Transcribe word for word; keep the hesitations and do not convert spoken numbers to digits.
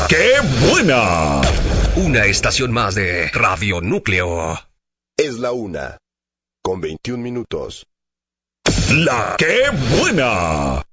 ¡Qué buena! Una estación más de Radio Núcleo. Es la una, con veintiún minutos. ¡La Qué buena!